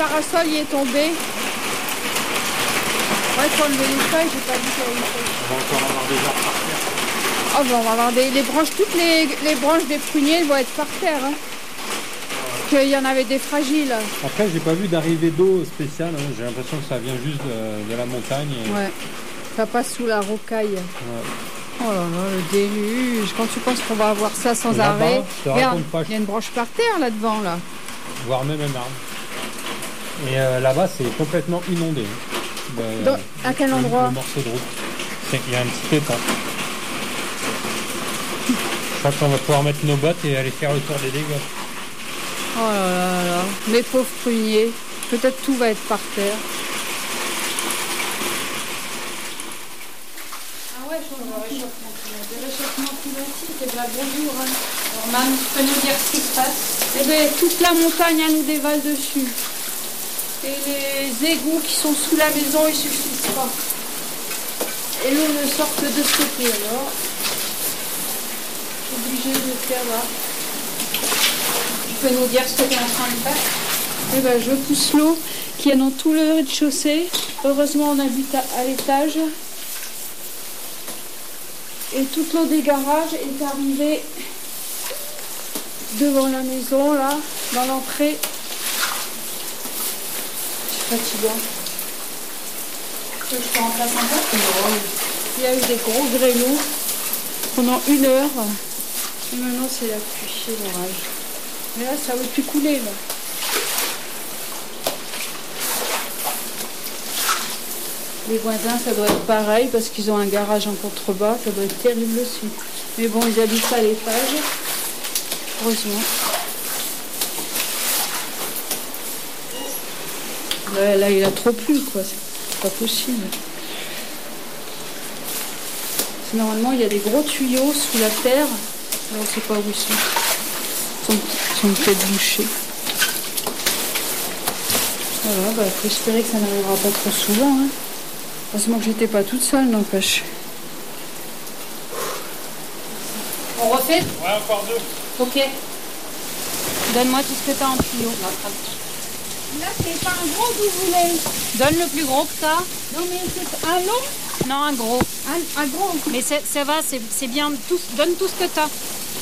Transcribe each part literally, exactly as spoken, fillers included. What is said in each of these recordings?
parasol il est tombé. Ouais, faut enlever les feuilles, j'ai pas vu qu'il y avait une feuille. On va encore avoir des arbres par terre. Oh, ben, on va avoir des les branches, toutes les, les branches des pruniers vont être par terre. Hein. Qu'il y en avait des fragiles. Après, j'ai pas vu d'arrivée d'eau spéciale. Hein. J'ai l'impression que ça vient juste de, de la montagne. Et... Ouais, ça passe sous la rocaille. Ouais. Oh là là, le déluge. Quand tu penses qu'on va avoir ça sans arrêt. Regarde, il y a une branche par terre là-devant, là. Voire même un arbre. Et euh, là-bas, c'est complètement inondé. Le, Dans, à quel endroit? le, le morceau de route. Il y a un petit étang. Je crois qu'on va pouvoir mettre nos bottes et aller faire le tour des dégâts. Oh là là là, mes pauvres pruniers. Peut-être tout va être par terre. Ah ouais, je vois le réchauffement climatique. Le réchauffement climatique, et bien bonjour. Hein. Alors, Mam, tu peux nous dire ce qui se passe? Eh bien, toute la montagne, elle nous dévale dessus. Et les égouts qui sont sous la maison, ils suffisent pas. Et l'eau ne sort que de ce côté, alors. Je suis obligée de faire là. Tu peux nous dire ce que tu es en train de faire? Eh ben, je pousse l'eau qui est dans tout le rez-de-chaussée. Heureusement, on habite à, à l'étage. Et toute l'eau des garages est arrivée devant la maison, là, dans l'entrée. C'est fatigant. Que je te remplace un peu? Non. Il y a eu des gros grêlons pendant une heure. Et maintenant, c'est la pluie, c'est l'orage. Mais là, ça ne veut plus couler, là. Les voisins, ça doit être pareil, parce qu'ils ont un garage en contrebas. Ça doit être terrible aussi. Mais bon, ils habitent pas à l'étage. Heureusement. Là, là, il a trop plu, quoi. C'est pas possible. Normalement, il y a des gros tuyaux sous la terre. Là, on ne sait pas où ils sont. Ils sont, ils sont peut-être bouchés. Voilà, bah, faut espérer que ça n'arrivera pas trop souvent. Hein. Heureusement que j'étais pas toute seule, n'empêche. On refait? Ouais, encore deux. Ok. Donne-moi tout ce que tu as en tuyau. Là, c'est pas un gros que vous voulez. Donne le plus gros que tu as. Non, mais c'est un long? Non, un gros. Un, un gros. Mais ça va, c'est bien. Tout, donne tout ce que tu as.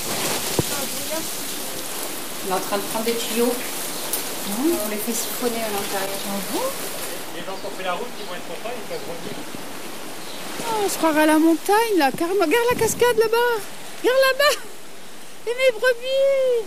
On est en train de prendre des tuyaux. Mmh. On les fait siphonner à l'intérieur. Mmh. Les gens qui ont fait la route, qui vont être contents, ils peuvent revenir. Oh, on se croirait à la montagne, là. Carrément. Regarde la cascade là-bas. Regarde là-bas. Et mes brebis.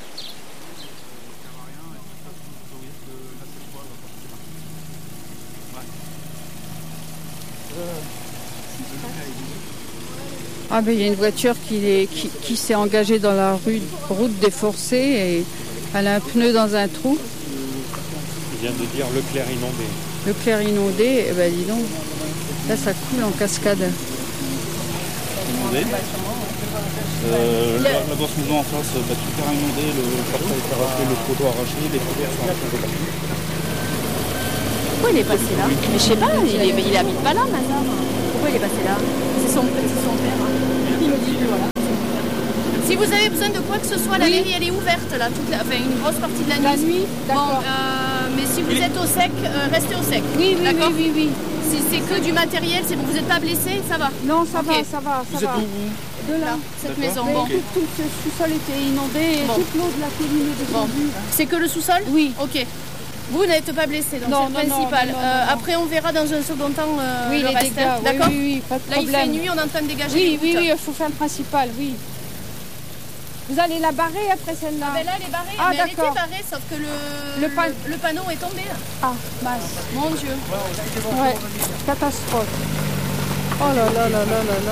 Ah ben il y a une voiture qui, est, qui, qui s'est engagée dans la rue, route déforcée et elle a un pneu dans un trou. Il vient de dire Leclerc inondé. Leclerc inondé, eh ben dis donc, là ça coule en cascade. Inondé. Euh, la, la grosse maison en face, bah, tout terrain inondé, le portail est arraché, le poteau arraché, les poteaux sont arrachés. Pourquoi il est passé là? Mais je sais pas, il, est, il habite pas là maintenant. Pourquoi il est passé là? C'est son, son père. Hein. Il me dit que voilà. Si vous avez besoin de quoi que ce soit, la mairie elle est ouverte là, toute la, enfin une grosse partie de la nuit. La nuit, d'accord. Bon, euh, mais si vous êtes au sec, euh, restez au sec. Oui, oui, d'accord. oui, oui, oui. Si c'est que du matériel, c'est bon, vous n'êtes pas blessé, ça va? Non, ça okay. va, ça va, ça vous va. êtes où vous? De là, cette maison. Mais Bon. tout, tout ce sous-sol était inondé et bon. toute l'eau de la colline est descendue. Bon. C'est que le sous-sol? Oui. Ok. Vous n'êtes pas blessé, donc non, c'est le non, principal. Non, non, euh, non, non. Après, on verra dans un second temps euh, oui, le les reste. dégâts. D'accord? Oui, oui, oui, pas de là, problème. il fait nuit, on est en train de dégager Oui, les oui, routes. oui, il faut faire le principal, oui. Vous allez la barrer après celle-là? Ah ben là, elle est barrée, ah, mais elle était barrée, sauf que le, le, pan... le, le panneau est tombé. Là. Ah, mince. Mon Dieu. Ouais, catastrophe. Oh là là là là là là.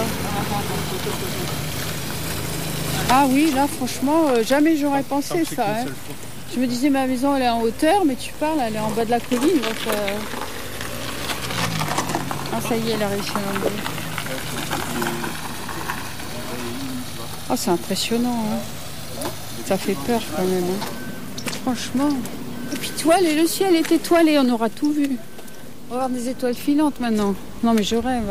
Ah oui, là, franchement, euh, jamais j'aurais pensé ça. Hein. Je me disais, ma maison, elle est en hauteur, mais tu parles, elle est en bas de la colline. Donc, euh... Ah, ça y est, elle a réussi à l'enlever. Ah, c'est impressionnant. Hein. Ça fait peur quand même. Hein. Franchement. Et puis toile, et le ciel est étoilé, on aura tout vu. On va avoir des étoiles filantes maintenant. Non, mais je rêve.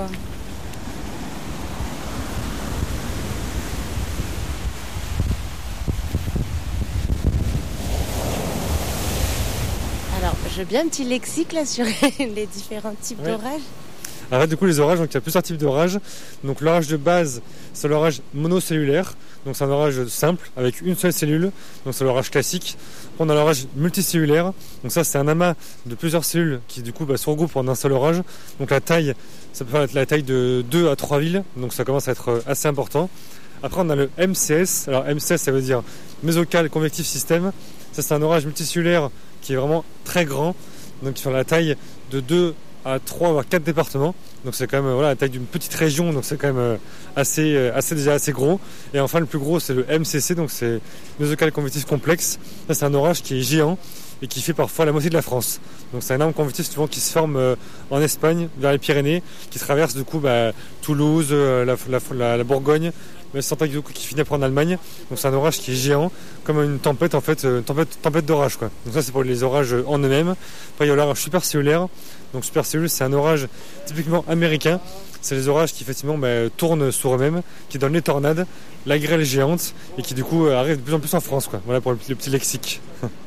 Alors, je veux bien un petit lexique là sur les différents types Oui. d'orages. Alors du coup les orages, donc il y a plusieurs types d'orages. Donc l'orage de base, c'est l'orage monocellulaire. Donc c'est un orage simple avec une seule cellule. Donc c'est l'orage classique. On a l'orage multicellulaire. Donc ça c'est un amas de plusieurs cellules qui du coup bah, se regroupent en un seul orage. Donc la taille, ça peut être la taille de deux à trois villes. Donc ça commence à être assez important. Après on a le M C S. Alors M C S ça veut dire Mesocal Convective System. Ça c'est un orage multicellulaire qui est vraiment très grand. Donc qui fait la taille de deux à trois voire quatre départements. Donc c'est quand même voilà, la taille d'une petite région, donc c'est quand même assez, assez, déjà assez gros. Et enfin le plus gros c'est le M C C, donc c'est Mesocal Convective Complex. Ça c'est un orage qui est géant et qui fait parfois la moitié de la France. Donc c'est un arbre convectif souvent qui se forme euh, en Espagne, vers les Pyrénées, qui traverse du coup bah, Toulouse, euh, la, la, la, la Bourgogne, mais Santa Cruz qui finit après en Allemagne. Donc c'est un orage qui est géant, comme une tempête en fait, une tempête, tempête d'orage quoi. Donc ça c'est pour les orages en eux-mêmes. Après il y a l'orage supercellulaire. Donc supercellulaire c'est un orage typiquement américain. C'est les orages qui effectivement bah, tournent sur eux-mêmes, qui donnent les tornades, la grêle géante et qui du coup arrivent de plus en plus en France quoi. Voilà pour le, le petit lexique.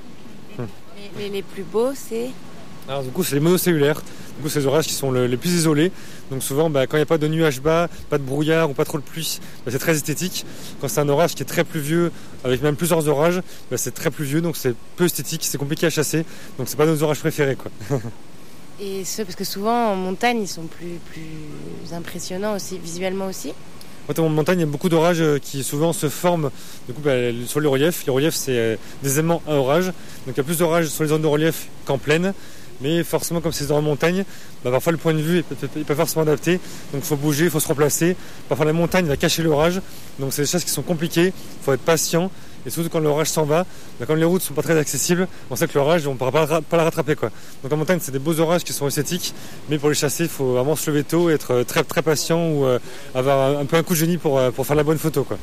Les, les, les plus beaux, c'est... Alors du coup c'est les monocellulaires, du coup c'est les orages qui sont le, les plus isolés, donc souvent bah, quand il n'y a pas de nuages bas, pas de brouillard ou pas trop de pluie, bah, c'est très esthétique. Quand c'est un orage qui est très pluvieux, avec même plusieurs orages, bah, c'est très pluvieux, donc c'est peu esthétique, c'est compliqué à chasser, donc c'est pas nos orages préférés quoi. Et ce, parce que souvent en montagne ils sont plus, plus impressionnants aussi, visuellement aussi. En montagne, il y a beaucoup d'orages qui souvent se forment du coup, bah, sur le relief. Les reliefs, c'est des aimants à orage. Donc il y a plus d'orages sur les zones de relief qu'en plaine. Mais forcément, comme c'est dans la montagne, bah, parfois le point de vue n'est pas forcément adapté. Donc il faut bouger, il faut se remplacer. Parfois la montagne va cacher l'orage. Donc c'est des choses qui sont compliquées. Il faut être patient. Et surtout quand l'orage s'en va, bah, quand les routes sont pas très accessibles, on sait que l'orage, on ne pourra pas, pas la rattraper quoi. Donc en montagne, c'est des beaux orages qui sont esthétiques, mais pour les chasser, il faut vraiment se lever tôt, être très très patient ou euh, avoir un, un peu un coup de génie pour, euh, pour faire la bonne photo quoi.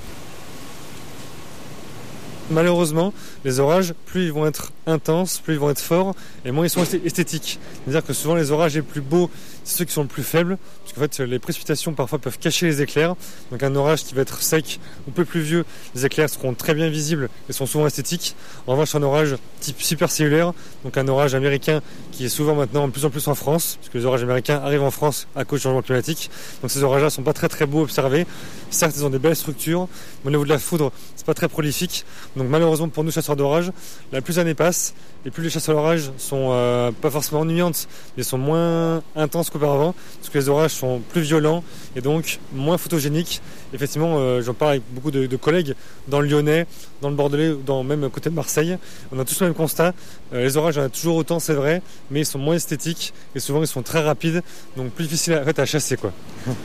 Malheureusement, les orages, plus ils vont être intenses, plus ils vont être forts, et moins ils sont esthétiques. C'est-à-dire que souvent les orages les plus beaux, c'est ceux qui sont le plus faibles, parce qu'en fait les précipitations parfois peuvent cacher les éclairs. Donc un orage qui va être sec ou peu pluvieux, les éclairs seront très bien visibles et sont souvent esthétiques. En revanche, un orage type supercellulaire, donc un orage américain qui est souvent maintenant de plus en plus en France, parce que les orages américains arrivent en France à cause du changement climatique. Donc ces orages-là sont pas très très beaux à observer. Certes, ils ont des belles structures, mais au niveau de la foudre, c'est pas très prolifique. Donc malheureusement pour nous chasseurs d'orage, la plus l'année passe, et plus les chasses à l'orage sont euh, pas forcément ennuyantes, mais sont moins intenses qu'auparavant, parce que les orages sont plus violents et donc moins photogéniques. Effectivement, euh, j'en parle avec beaucoup de, de collègues dans le Lyonnais, dans le Bordelais, dans même côté de Marseille. On a tous le même constat. Euh, les orages, il y en a toujours autant, c'est vrai, mais ils sont moins esthétiques et souvent ils sont très rapides, donc plus difficiles à, en fait, à chasser quoi.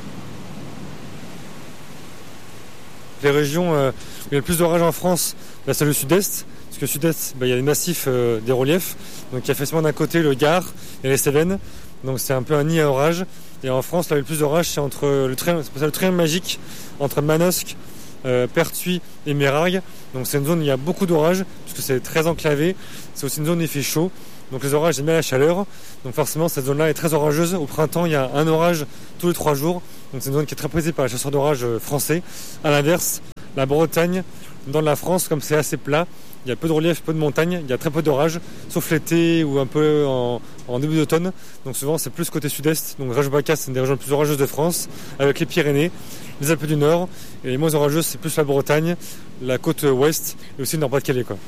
Les régions euh, où il y a le plus d'orages en France, bah, c'est le sud-est. Parce que le sud-est, bah, il y a les massifs euh, des reliefs. Donc il y a effectivement d'un côté le Gard et les Cévennes. Donc c'est un peu un nid à orage. Et en France, là, le plus d'orages, c'est entre le triangle, c'est le triangle magique entre Manosque, euh, Pertuis et Mérargues. Donc c'est une zone où il y a beaucoup d'orages, puisque c'est très enclavé. C'est aussi une zone où il fait chaud. Donc les orages aiment bien la chaleur. Donc forcément, cette zone-là est très orageuse. Au printemps, il y a un orage tous les trois jours. Donc c'est une zone qui est très prisée par les chasseurs d'orage français. À l'inverse, la Bretagne, dans la France, comme c'est assez plat, il y a peu de relief, peu de montagne, il y a très peu d'orages, sauf l'été ou un peu en, en début d'automne. Donc souvent c'est plus côté sud-est. Donc région PACA, c'est une des régions les plus orageuses de France, avec les Pyrénées, les Alpes du Nord. Et les moins orageuses, c'est plus la Bretagne, la côte ouest et aussi le Nord-Pas-de-Calais, quoi.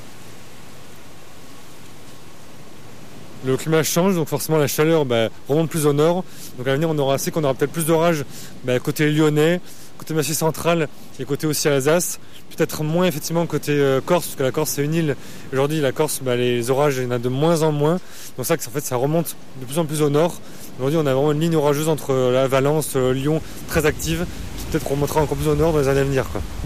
Le climat change, donc forcément la chaleur bah, remonte plus au nord. Donc à l'avenir, on aura assez qu'on aura peut-être plus d'orages bah, côté lyonnais, côté Massif central et côté aussi Alsace. Peut-être moins effectivement côté euh, Corse, parce que la Corse c'est une île. Aujourd'hui, la Corse, bah, les orages, il y en a de moins en moins. Donc ça, en fait, ça remonte de plus en plus au nord. Aujourd'hui, on a vraiment une ligne orageuse entre la Valence, euh, Lyon, très active, qui peut-être remontera encore plus au nord dans les années à venir, quoi.